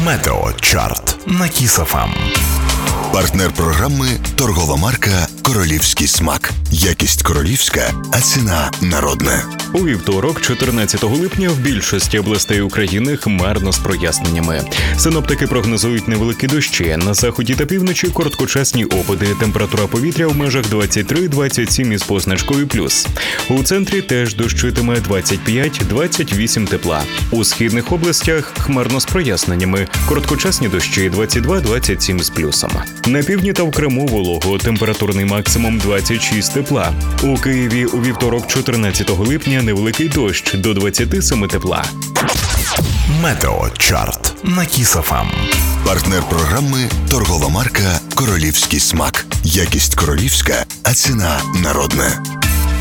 Метеочарт на Kiss FM. Партнер програми – торгова марка «Королівський смак». Якість королівська, а ціна народна. У вівторок, 14 липня, в більшості областей України хмарно з проясненнями. Синоптики прогнозують невеликі дощі. На заході та півночі – короткочасні опади. Температура повітря в межах 23-27 із позначкою плюс. У центрі теж дощитиме 25-28 тепла. У східних областях – хмарно з проясненнями. Короткочасні дощі 22-27 з плюсом. На півдні та в Криму волого. Температурний максимум 26 тепла. У Києві у вівторок, 14 липня, невеликий дощ до 27 тепла. Метеочарт на Kiss FM. Партнер програми – торгова марка «Королівський смак». Якість королівська, а ціна народна.